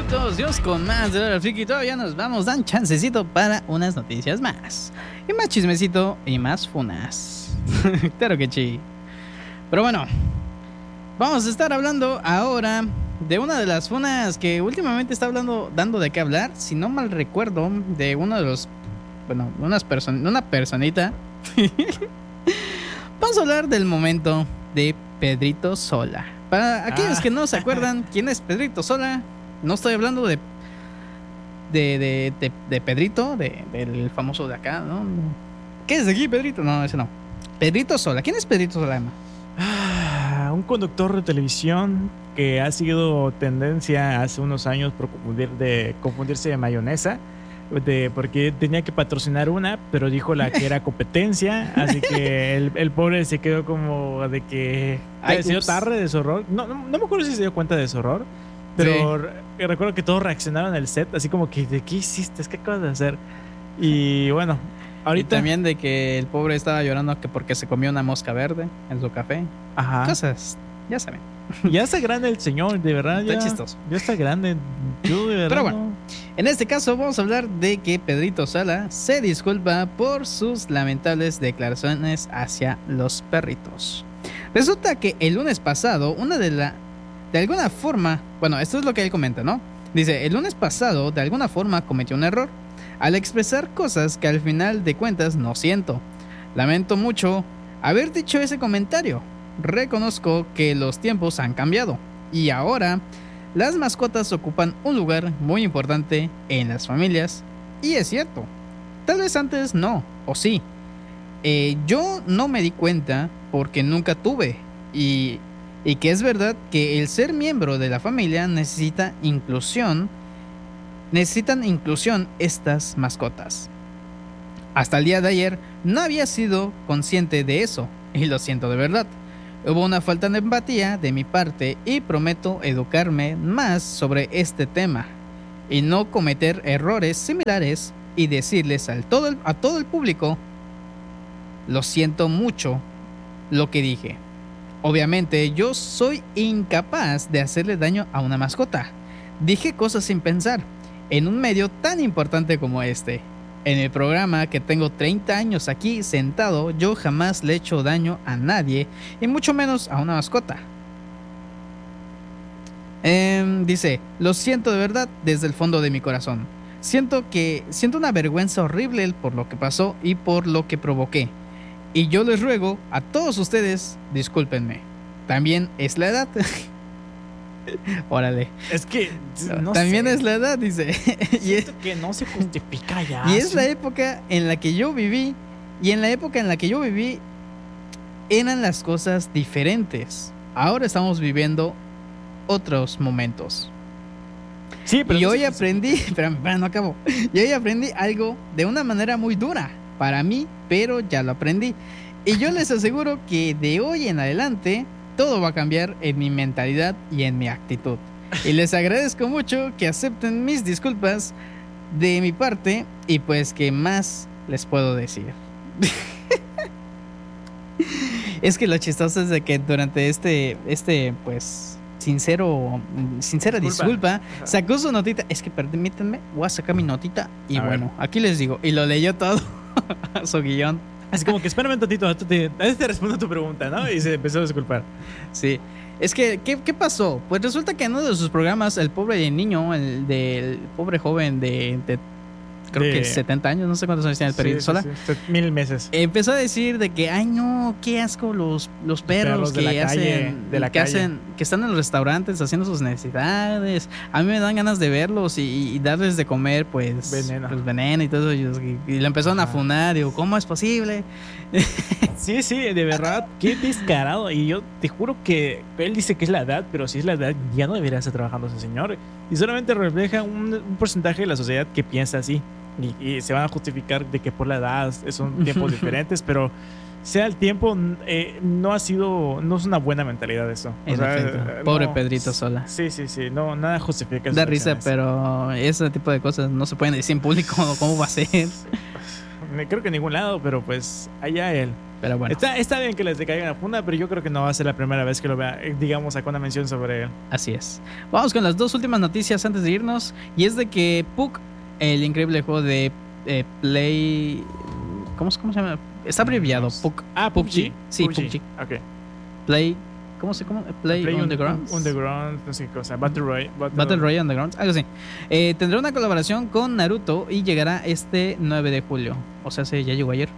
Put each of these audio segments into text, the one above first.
minutos. Dios con más de Hora Friki. Todavía nos vamos. Dan chancecito para unas noticias más. Y más chismecito y más funas. Claro que sí. Pero bueno, vamos a estar hablando ahora de una de las funas que últimamente está dando de qué hablar. Si no mal recuerdo, de uno de los... Bueno, una personita. Vamos a hablar del momento de Pedrito Sola. Para aquellos que no se acuerdan quién es Pedrito Sola, no estoy hablando de Pedrito, del famoso de acá, ¿no? ¿Qué es de aquí, Pedrito? No, ese no. Pedrito Sola. ¿Quién es Pedrito Sola, Emma? Un conductor de televisión que ha sido tendencia hace unos años por confundirse de mayonesa. Porque tenía que patrocinar una, pero dijo la que era competencia, así que el pobre se quedó como de que se dio tarde de su error. No me acuerdo si se dio cuenta de su error, pero sí. Recuerdo que todos reaccionaron en el set, así como que ¿de qué hiciste? ¿Qué acabas de hacer? Y bueno, ahorita... Y también de que el pobre estaba llorando que porque se comió una mosca verde en su café. Ajá. Cosas, ya saben. Ya está grande el señor, de verdad. Está chistoso. Ya está grande. Yo de verdad. Pero bueno, en este caso vamos a hablar de que Pedrito Sola se disculpa por sus lamentables declaraciones hacia los perritos. Resulta que el lunes pasado, de alguna forma, bueno, esto es lo que él comenta, ¿no? Dice, el lunes pasado de alguna forma cometió un error al expresar cosas que al final de cuentas no siento. Lamento mucho haber dicho ese comentario. Reconozco que los tiempos han cambiado y ahora las mascotas ocupan un lugar muy importante en las familias. Y es cierto, tal vez antes no, o sí. Yo no me di cuenta porque nunca tuve. Y que es verdad que el ser miembro de la familia necesitan inclusión estas mascotas. Hasta el día de ayer no había sido consciente de eso y lo siento de verdad. Hubo una falta de empatía de mi parte y prometo educarme más sobre este tema y no cometer errores similares y decirles a todo el público, lo siento mucho lo que dije. Obviamente yo soy incapaz de hacerle daño a una mascota. Dije cosas sin pensar en un medio tan importante como este. En el programa que tengo 30 años aquí sentado, yo jamás le he hecho daño a nadie, y mucho menos a una mascota. Dice, lo siento de verdad desde el fondo de mi corazón. Siento una vergüenza horrible por lo que pasó y por lo que provoqué. Y yo les ruego a todos ustedes, discúlpenme. También es la edad. Órale. Es que no también sé. Es la edad, dice. Siento que no se justifica ya. Y es la época en la que yo viví. Y en la época en la que yo viví eran las cosas diferentes. Ahora estamos viviendo otros momentos. Sí, pero y hoy aprendí, espérame, no acabo. Y hoy aprendí algo de una manera muy dura para mí, pero ya lo aprendí. Y yo les aseguro que de hoy en adelante todo va a cambiar en mi mentalidad y en mi actitud. Y les agradezco mucho que acepten mis disculpas de mi parte. Y pues, ¿qué más les puedo decir? Es que lo chistoso es de que durante pues sincera disculpa, sacó su notita. Es que permítanme, voy a sacar mi notita. Y bueno, aquí les digo. Y lo leyó todo su guión. Así como que espérame un tantito, te respondo a tu pregunta, ¿no? Y se empezó a disculpar. Sí. Es que, ¿qué pasó? Pues resulta que en uno de sus programas, el pobre niño, el del pobre joven de creo que 70 años, no sé cuántos años tiene el Pedrito Sola. Sí, 1000 meses. Empezó a decir de que, ay no, qué asco los perros que que están en los restaurantes haciendo sus necesidades. A mí me dan ganas de verlos y darles de comer, pues veneno y todo eso. Y le empezaron a funar. Digo, ¿cómo es posible? Sí, de verdad, qué descarado. Y yo te juro que él dice que es la edad, pero si es la edad, ya no debería estar trabajando ese señor. Y solamente refleja un porcentaje de la sociedad que piensa así. Y se van a justificar de que por la edad son tiempos diferentes, pero sea el tiempo, no es una buena mentalidad eso. Pobre Pedrito Sola. Sí, no, nada justifica. Da risa, pero ese tipo de cosas no se pueden decir en público. ¿Cómo va a ser? Creo que en ningún lado, pero pues allá él. Pero bueno, Está bien que les decaiga la funda, pero yo creo que no va a ser la primera vez que lo vea, digamos, saca una mención sobre él. así es. Vamos con las dos últimas noticias antes de irnos. Y es de que PUC, el increíble juego de Play... ¿Cómo se llama? Está abreviado, PUC. PUBG. Sí, PUBG. Ok. Play... ¿Cómo se llama? Play Underground. Underground, no sé qué cosa. Battle Royale Underground, algo así. Tendrá una colaboración con Naruto y llegará este 9 de julio. O sea, ya llegó ayer.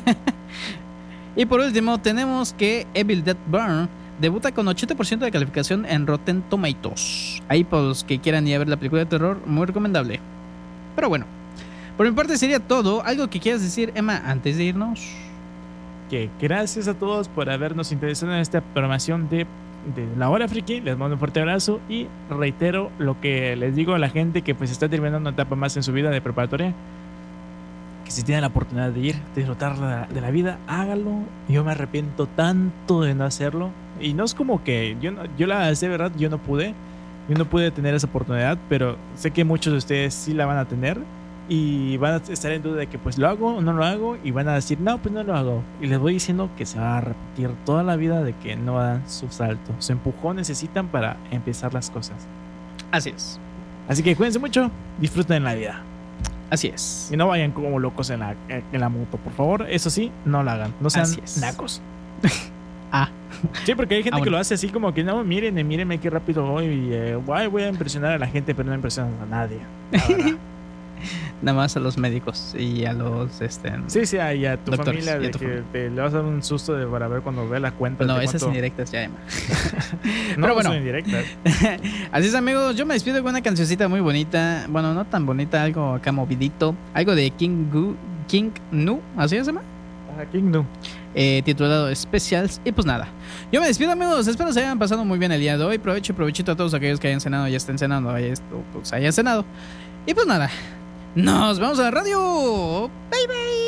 Y por último, tenemos que Evil Dead Burn debuta con 80% de calificación en Rotten Tomatoes. Ahí, por los que quieran ir a ver la película de terror, muy recomendable. Pero bueno, por mi parte sería todo. ¿Algo que quieras decir, Emma, antes de irnos? Que gracias a todos por habernos interesado en esta programación de La Hora Friki. Les mando un fuerte abrazo y reitero lo que les digo a la gente que pues está terminando una etapa más en su vida de preparatoria, que si tienen la oportunidad de ir, de disfrutar de la vida, hágalo. Yo me arrepiento tanto de no hacerlo, y no es como que yo la sé, verdad, yo no pude tener esa oportunidad, pero sé que muchos de ustedes sí la van a tener y van a estar en duda de que pues lo hago o no lo hago, y van a decir no, pues no lo hago, y les voy diciendo que se va a repetir toda la vida de que no dan su salto, su empujón necesitan para empezar las cosas. Así es. Así que cuídense mucho, disfruten la vida Así es. y no vayan como locos en la moto, por favor. Eso sí, no lo hagan, no sean nacos. Sí, porque hay gente que bueno. lo hace así como que no, mírenme qué rápido voy y voy a impresionar a la gente, pero no impresionan a nadie. Nada más a los médicos y a los Sí, y a tu doctores, familia, y a de tu que familia. te le vas a dar un susto para ver cuando ve la cuenta. No, de esas cuánto... indirectas ya, Emma. No, pero bueno, son indirectas. así es, amigos. Yo me despido con una cancioncita muy bonita. Bueno, no tan bonita, algo acá movidito. Algo de King Nu, ¿así se llama? King Nu. Titulado Specials. Y pues nada, yo me despido, amigos. Espero se hayan pasado muy bien el día de hoy. Provechito a todos aquellos que hayan cenado, ya estén cenando, hayan cenado. Y pues nada, nos vemos en la radio. Bye bye.